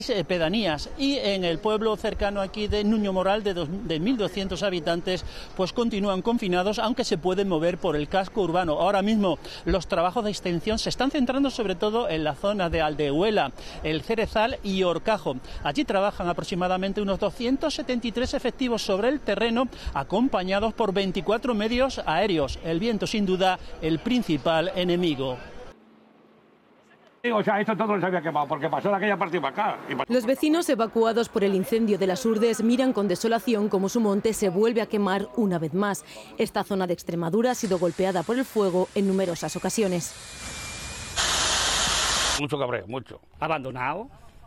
pedanías, y en el pueblo cercano aquí de Nuño Moral de 1.200 habitantes pues continúan confinados, aunque se pueden mover por el casco urbano. Ahora mismo los trabajos de extinción se están centrando sobre todo en la zona de Aldehuela, El Cerezal y Horcajo. Allí trabajan aproximadamente unos 273 efectivos sobre el terreno, acompañados por 24 medios aéreos. El viento, sin duda, el principal enemigo. O sea, esto todo se había quemado, porque pasó de aquella parte para acá. Los vecinos evacuados por el incendio de las Urdes miran con desolación cómo su monte se vuelve a quemar una vez más. Esta zona de Extremadura ha sido golpeada por el fuego en numerosas ocasiones. Mucho cabreo, mucho. Abandonado.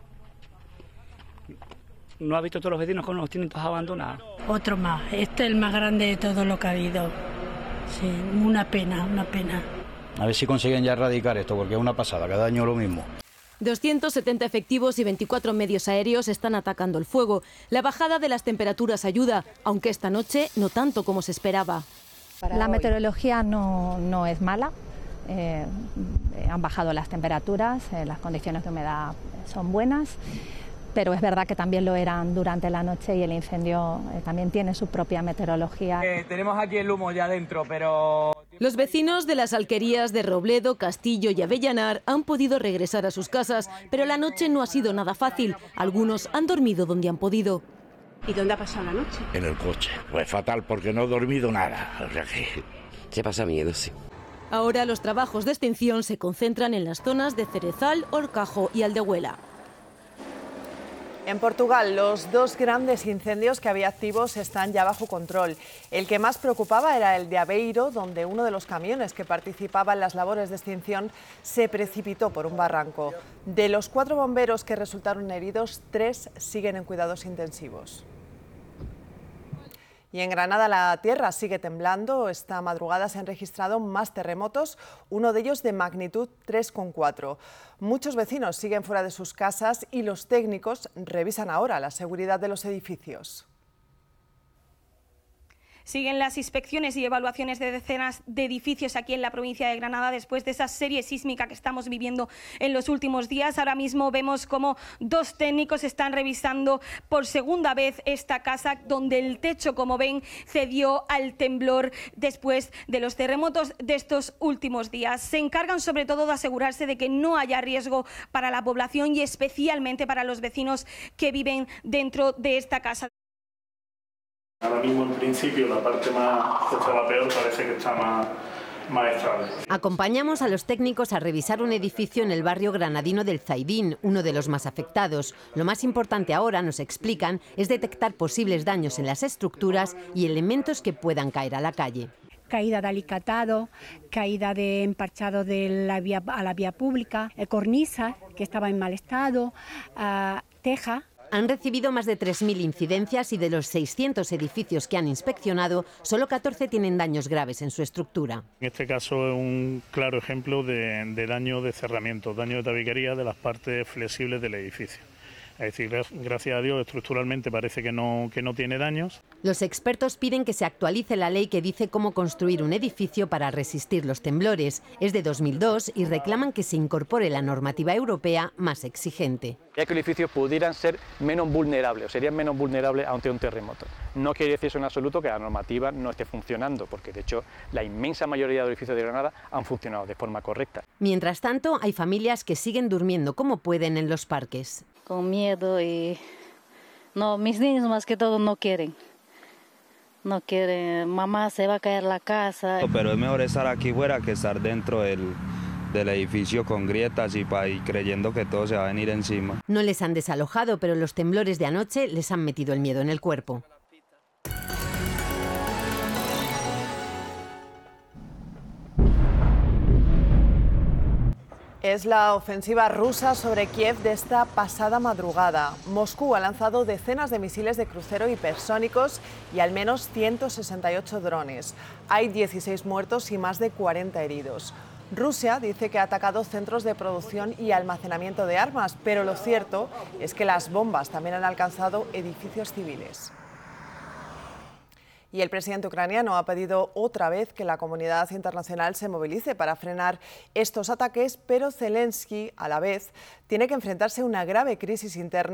¿No ha visto todos los vecinos con los tienen todos abandonados? Otro más. Este es el más grande de todo lo que ha habido. Sí, una pena, una pena. A ver si consiguen ya erradicar esto, porque es una pasada, cada año lo mismo. 270 efectivos y 24 medios aéreos están atacando el fuego. La bajada de las temperaturas ayuda, aunque esta noche no tanto como se esperaba. La meteorología no es mala. Han bajado las temperaturas, las condiciones de humedad son buenas, pero es verdad que también lo eran durante la noche y el incendio también tiene su propia meteorología. Tenemos aquí el humo ya dentro, pero... Los vecinos de las alquerías de Robledo, Castillo y Avellanar han podido regresar a sus casas, pero la noche no ha sido nada fácil. Algunos han dormido donde han podido. ¿Y dónde ha pasado la noche? En el coche. Pues fatal, porque no he dormido nada. O sea que... Se pasa miedo, sí. Ahora los trabajos de extinción se concentran en las zonas de Cerezal, Horcajo y Aldehuela. En Portugal, los dos grandes incendios que había activos están ya bajo control. El que más preocupaba era el de Aveiro, donde uno de los camiones que participaba en las labores de extinción se precipitó por un barranco. De los 4 bomberos que resultaron heridos, 3 siguen en cuidados intensivos. Y en Granada la tierra sigue temblando. Esta madrugada se han registrado más terremotos, uno de ellos de magnitud 3,4. Muchos vecinos siguen fuera de sus casas y los técnicos revisan ahora la seguridad de los edificios. Siguen las inspecciones y evaluaciones de decenas de edificios aquí en la provincia de Granada después de esa serie sísmica que estamos viviendo en los últimos días. Ahora mismo vemos cómo 2 técnicos están revisando por segunda vez esta casa, donde el techo, como ven, cedió al temblor después de los terremotos de estos últimos días. Se encargan sobre todo de asegurarse de que no haya riesgo para la población y especialmente para los vecinos que viven dentro de esta casa. Ahora mismo, en principio, la parte más que estaba peor parece que está más estable. Acompañamos a los técnicos a revisar un edificio en el barrio granadino del Zaidín, uno de los más afectados. Lo más importante ahora, nos explican, es detectar posibles daños en las estructuras y elementos que puedan caer a la calle. Caída de alicatado, caída de emparchado a la vía pública, cornisa que estaba en mal estado, teja. Han recibido más de 3.000 incidencias y de los 600 edificios que han inspeccionado, solo 14 tienen daños graves en su estructura. En este caso es un claro ejemplo de daño de cerramiento, daño de tabiquería de las partes flexibles del edificio. Es decir, gracias a Dios, estructuralmente parece que no tiene daños. Los expertos piden que se actualice la ley que dice cómo construir un edificio para resistir los temblores. Es de 2002 y reclaman que se incorpore la normativa europea más exigente. Ya que los edificios pudieran ser menos vulnerables, o serían menos vulnerables ante un terremoto. No quiere decir eso en absoluto que la normativa no esté funcionando, porque de hecho la inmensa mayoría de los edificios de Granada han funcionado de forma correcta. Mientras tanto, hay familias que siguen durmiendo como pueden en los parques. Con miedo y no, mis niños más que todo no quieren, mamá se va a caer la casa. Pero es mejor estar aquí fuera que estar dentro del edificio con grietas y creyendo que todo se va a venir encima. No les han desalojado, pero los temblores de anoche les han metido el miedo en el cuerpo. Es la ofensiva rusa sobre Kiev de esta pasada madrugada. Moscú ha lanzado decenas de misiles de crucero hipersónicos y al menos 168 drones. Hay 16 muertos y más de 40 heridos. Rusia dice que ha atacado centros de producción y almacenamiento de armas, pero lo cierto es que las bombas también han alcanzado edificios civiles. Y el presidente ucraniano ha pedido otra vez que la comunidad internacional se movilice para frenar estos ataques, pero Zelensky, a la vez, tiene que enfrentarse a una grave crisis interna